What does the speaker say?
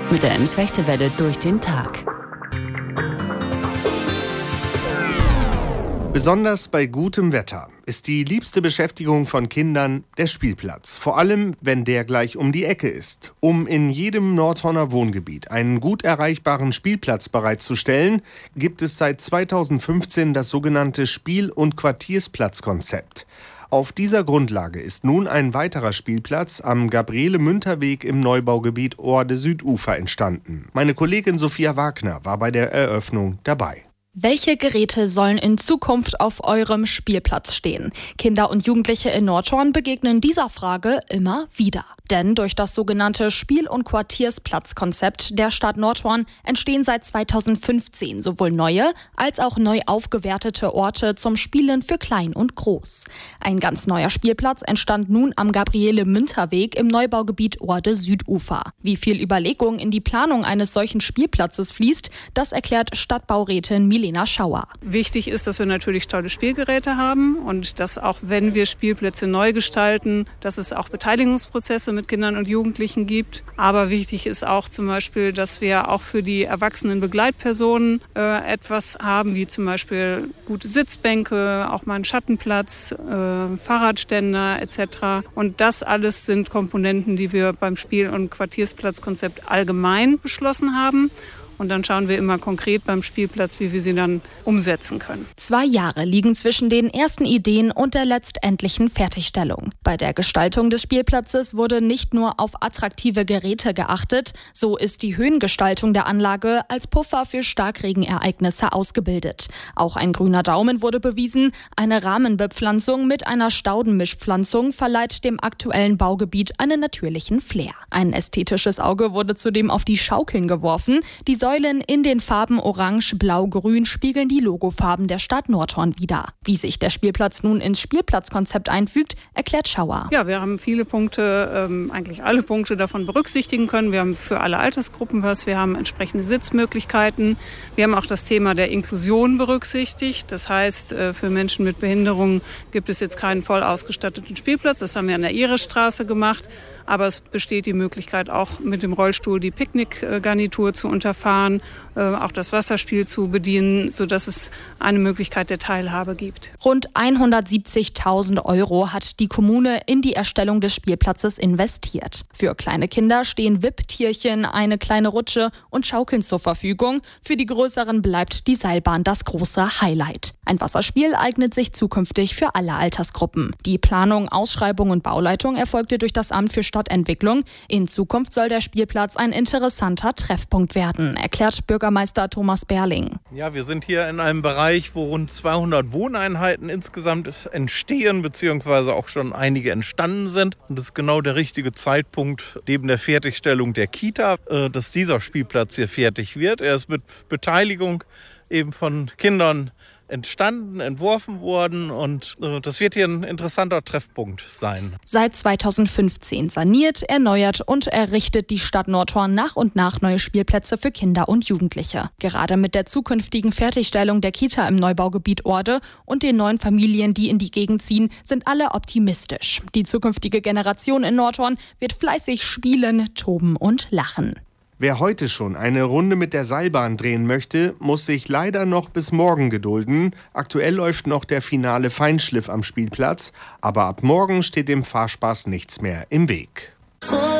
Mit der Ems-Fechtewelle durch den Tag. Besonders bei gutem Wetter ist die liebste Beschäftigung von Kindern der Spielplatz. Vor allem, wenn der gleich um die Ecke ist. Um in jedem Nordhorner Wohngebiet einen gut erreichbaren Spielplatz bereitzustellen, gibt es seit 2015 das sogenannte Spiel- und Quartiersplatzkonzept. Auf dieser Grundlage ist nun ein weiterer Spielplatz am Gabriele-Münter-Weg im Neubaugebiet Ohrde-Südufer entstanden. Meine Kollegin Sophia Wagner war bei der Eröffnung dabei. Welche Geräte sollen in Zukunft auf eurem Spielplatz stehen? Kinder und Jugendliche in Nordhorn begegnen dieser Frage immer wieder. Denn durch das sogenannte Spiel- und Quartiersplatzkonzept der Stadt Nordhorn entstehen seit 2015 sowohl neue als auch neu aufgewertete Orte zum Spielen für Klein und Groß. Ein ganz neuer Spielplatz entstand nun am Gabriele-Münter-Weg im Neubaugebiet Ohrde-Südufer. Wie viel Überlegung in die Planung eines solchen Spielplatzes fließt, das erklärt Stadtbaurätin Milena Schauer. Wichtig ist, dass wir natürlich tolle Spielgeräte haben und dass auch wenn wir Spielplätze neu gestalten, dass es auch Beteiligungsprozesse mit Kindern und Jugendlichen gibt. Aber wichtig ist auch zum Beispiel, dass wir auch für die erwachsenen Begleitpersonen etwas haben, wie zum Beispiel gute Sitzbänke, auch mal einen Schattenplatz, Fahrradständer etc. Und das alles sind Komponenten, die wir beim Spiel- und Quartiersplatzkonzept allgemein beschlossen haben. Und dann schauen wir immer konkret beim Spielplatz, wie wir sie dann umsetzen können. 2 Jahre liegen zwischen den ersten Ideen und der letztendlichen Fertigstellung. Bei der Gestaltung des Spielplatzes wurde nicht nur auf attraktive Geräte geachtet, so ist die Höhengestaltung der Anlage als Puffer für Starkregenereignisse ausgebildet. Auch ein grüner Daumen wurde bewiesen. Eine Rahmenbepflanzung mit einer Staudenmischpflanzung verleiht dem aktuellen Baugebiet einen natürlichen Flair. Ein ästhetisches Auge wurde zudem auf die Schaukeln geworfen. Die Säulen in den Farben Orange, Blau, Grün spiegeln die Logofarben der Stadt Nordhorn wider. Wie sich der Spielplatz nun ins Spielplatzkonzept einfügt, erklärt Schauer. Ja, wir haben viele Punkte, eigentlich alle Punkte davon berücksichtigen können. Wir haben für alle Altersgruppen was, wir haben entsprechende Sitzmöglichkeiten. Wir haben auch das Thema der Inklusion berücksichtigt. Das heißt, für Menschen mit Behinderungen gibt es jetzt keinen voll ausgestatteten Spielplatz. Das haben wir an der Ihresstraße gemacht. Aber es besteht die Möglichkeit, auch mit dem Rollstuhl die Picknickgarnitur zu unterfahren, auch das Wasserspiel zu bedienen, sodass es eine Möglichkeit der Teilhabe gibt. Rund 170.000 € hat die Kommune in die Erstellung des Spielplatzes investiert. Für kleine Kinder stehen Wipptierchen, eine kleine Rutsche und Schaukeln zur Verfügung. Für die größeren bleibt die Seilbahn das große Highlight. Ein Wasserspiel eignet sich zukünftig für alle Altersgruppen. Die Planung, Ausschreibung und Bauleitung erfolgte durch das Amt für Stadtentwicklung. In Zukunft soll der Spielplatz ein interessanter Treffpunkt werden, erklärt Bürgermeister Thomas Berling. Ja, wir sind hier in einem Bereich, wo rund 200 Wohneinheiten insgesamt entstehen, beziehungsweise auch schon einige entstanden sind. Und das ist genau der richtige Zeitpunkt, neben der Fertigstellung der Kita, dass dieser Spielplatz hier fertig wird. Er ist mit Beteiligung eben von Kindern entstanden, entworfen worden und das wird hier ein interessanter Treffpunkt sein. Seit 2015 saniert, erneuert und errichtet die Stadt Nordhorn nach und nach neue Spielplätze für Kinder und Jugendliche. Gerade mit der zukünftigen Fertigstellung der Kita im Neubaugebiet Ohrde und den neuen Familien, die in die Gegend ziehen, sind alle optimistisch. Die zukünftige Generation in Nordhorn wird fleißig spielen, toben und lachen. Wer heute schon eine Runde mit der Seilbahn drehen möchte, muss sich leider noch bis morgen gedulden. Aktuell läuft noch der finale Feinschliff am Spielplatz, aber ab morgen steht dem Fahrspaß nichts mehr im Weg.